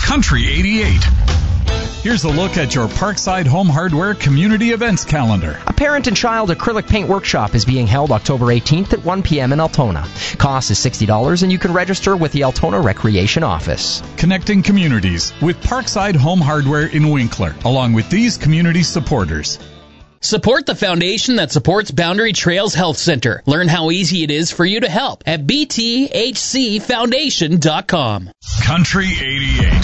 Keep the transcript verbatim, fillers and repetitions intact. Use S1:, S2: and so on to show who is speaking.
S1: Country eighty-eight. Here's a look at your Parkside Home Hardware community events calendar.
S2: A parent and child acrylic paint workshop is being held October eighteenth at one p.m. in Altona. Cost is sixty dollars, and you can register with the Altona Recreation Office.
S1: Connecting communities with Parkside Home Hardware in Winkler, along with these community supporters.
S3: Support the foundation that supports Boundary Trails Health Center. Learn how easy it is for you to help at b t h c foundation dot com.
S1: Country eighty-eight.